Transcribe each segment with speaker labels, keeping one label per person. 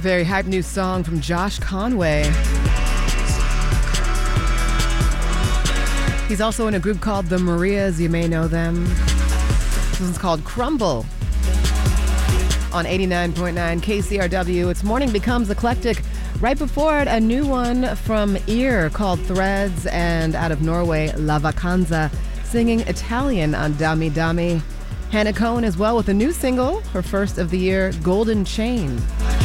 Speaker 1: Very hype new song from Josh Conway. He's also in a group called The Marias. You may know them. This one's called Crumble. On 89.9 KCRW, it's Morning Becomes Eclectic. Right before it, a new one from Ear called Threads, and out of Norway, La Vacanza, singing Italian on Dami Dami. Hannah Cohen as well with a new single, her first of the year, Golden Chain.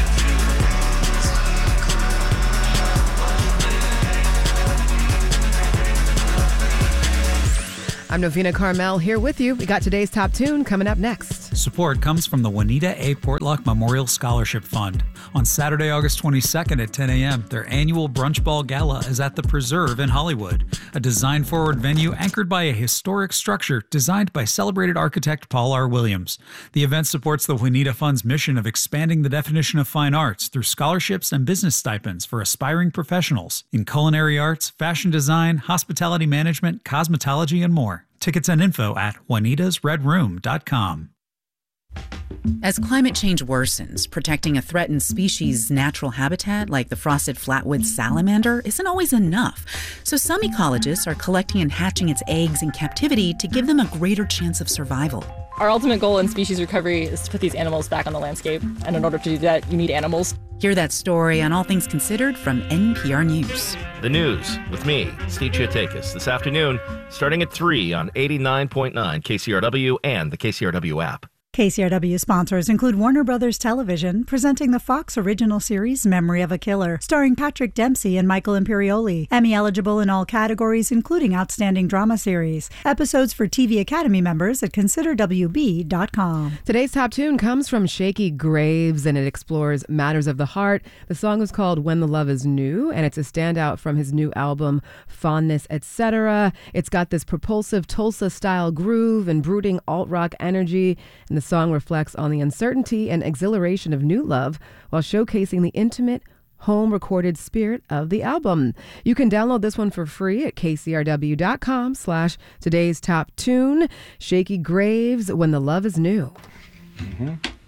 Speaker 1: I'm Novena Carmel here with you. We got today's top tune coming up next.
Speaker 2: Support comes from the Juanita A. Portlock Memorial Scholarship Fund. On Saturday, August 22nd at 10 a.m., their annual Brunch Ball Gala is at the Preserve in Hollywood, a design-forward venue anchored by a historic structure designed by celebrated architect Paul R. Williams. The event supports the Juanita Fund's mission of expanding the definition of fine arts through scholarships and business stipends for aspiring professionals in culinary arts, fashion design, hospitality management, cosmetology, and more. Tickets and info at juanitasredroom.com.
Speaker 3: As climate change worsens, protecting a threatened species' natural habitat like the frosted flatwood salamander isn't always enough. So some ecologists are collecting and hatching its eggs in captivity to give them a greater chance of survival.
Speaker 4: Our ultimate goal in species recovery is to put these animals back on the landscape. And in order to do that, you need animals.
Speaker 3: Hear that story on All Things Considered from NPR News.
Speaker 5: The news with me, Steve Chiotakis, this afternoon, starting at 3 on 89.9 KCRW and the KCRW app.
Speaker 6: KCRW sponsors include Warner Brothers Television, presenting the Fox original series Memory of a Killer, starring Patrick Dempsey and Michael Imperioli. Emmy-eligible in all categories, including Outstanding Drama Series. Episodes for TV Academy members at ConsiderWB.com.
Speaker 1: Today's top tune comes from Shaky Graves, and it explores matters of the heart. The song is called When the Love Is New, and it's a standout from his new album, Fondness, Etc. It's got this propulsive Tulsa-style groove and brooding alt-rock energy, and the song reflects on the uncertainty and exhilaration of new love while showcasing the intimate, home-recorded spirit of the album. You can download this one for free at kcrw.com/today's top tune. Shaky Graves, When the Love Is New.
Speaker 7: Mm-hmm.